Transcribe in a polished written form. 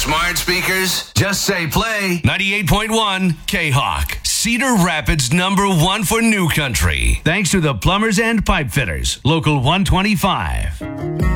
smart speakers? Just say play 98.1 K-Hawk. Cedar Rapids #1 for new country. Thanks to the Plumbers and Pipe Fitters, Local 125.